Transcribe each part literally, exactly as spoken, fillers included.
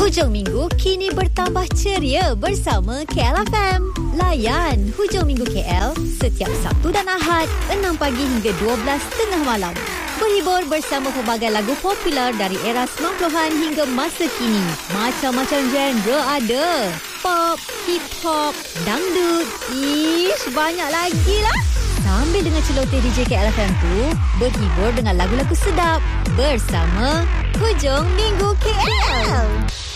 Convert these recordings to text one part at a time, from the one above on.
Hujung minggu kini bertambah ceria bersama K L F M. Layan Hujung Minggu K L setiap Sabtu dan Ahad enam pagi hingga dua belas tengah malam. Berhibur bersama pelbagai lagu popular dari era sembilan puluhan hingga masa kini. Macam-macam genre ada. Pop, hip-hop, dangdut, ish, banyak lagi lah. Sambil dengan celoteh D J K L F M tu, berhibur dengan lagu-lagu sedap bersama Hujung Minggu K L.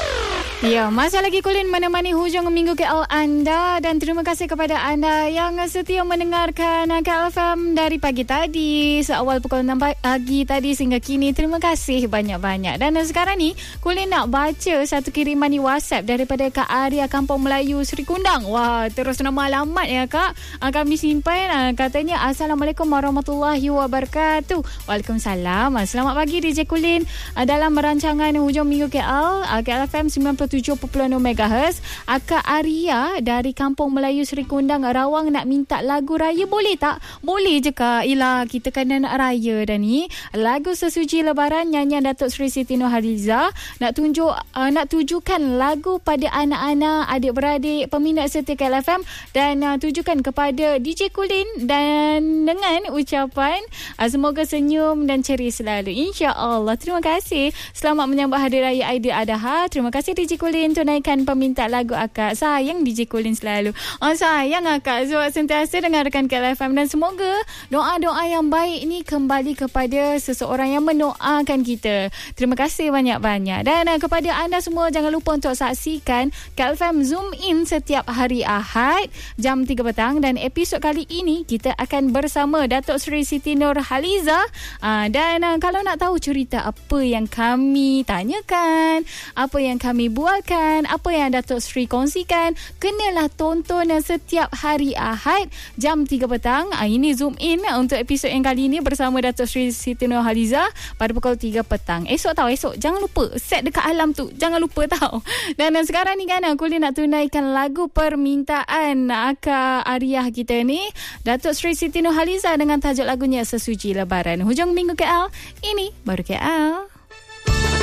Ya, masih lagi Kulin menemani Hujung Minggu K L anda, dan terima kasih kepada anda yang setia mendengarkan K L F M dari pagi tadi, seawal pukul enam pagi tadi sehingga kini. Terima kasih banyak-banyak. Dan sekarang ni Kulin nak baca satu kiriman di WhatsApp daripada Kak Arya, Kampung Melayu, Seri Kundang. Wah, terus nama alamat ya Kak. Kami simpan. Katanya, Assalamualaikum warahmatullahi wabarakatuh. Waalaikumsalam. Selamat pagi D J Kulin. Dalam rancangan Hujung Minggu K L, K L F M sembilan puluh tujuh perpuluhan enam megahertz, Akak Arya dari Kampung Melayu Seri Kundang, Rawang, nak minta lagu raya boleh tak? Boleh je Kak. Yelah, kita kena nak raya dah ni. Lagu Sesuci Lebaran nyanyian Datuk Seri Siti Nurhaliza. Nak tunjuk uh, nak tujukan lagu pada anak-anak, adik-beradik, peminat setia K L F M, dan uh, tujukan kepada D J Kulin, dan dengan ucapan uh, semoga senyum dan ceria selalu, insya-Allah. Terima kasih. Selamat menyambut Hari Raya Aidiladha. Terima kasih D J Kulin, tunaikan permintaan lagu akak. Sayang D J Kulin selalu. Oh, sayang akak sebab sentiasa dengarkan K L F M, dan semoga doa-doa yang baik ni kembali kepada seseorang yang mendoakan kita. Terima kasih banyak-banyak. Dan uh, kepada anda semua, jangan lupa untuk saksikan K L F M Zoom In setiap hari Ahad jam tiga petang, dan episod kali ini kita akan bersama Datuk Seri Siti Nurhaliza. Uh, dan uh, kalau nak tahu cerita apa yang kami tanyakan, apa yang kami buatkan, apa yang Datuk Seri kongsikan, kenalah tonton setiap hari Ahad jam tiga petang. Ah, ini Zoom In untuk episod yang kali ini bersama Datuk Seri Siti Nurhaliza pada pukul tiga petang. Esok tahu, esok jangan lupa set dekat alam tu, jangan lupa tahu. Dan, dan sekarang ni kan Kulin nak tunaikan lagu permintaan Akak Arya kita ni, Datuk Seri Siti Nurhaliza, dengan tajuk lagunya Sesuci Lebaran. Hujung Minggu K L, ini baru K L.